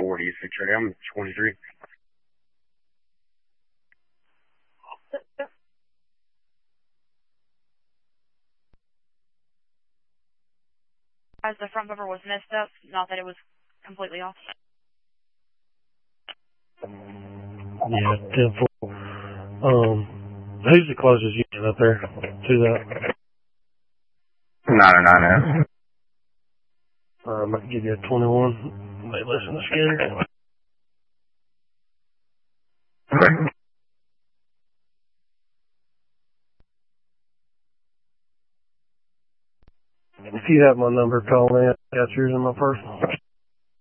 46 right. I'm 23. As the front bumper was messed up, not that it was completely off. Yeah, 10-4. Who's the closest unit up there to that? 909S. I'm going to give you a 21. Wait, listen to the scanner. Okay. If you have my number, call me. I got yours in my personal.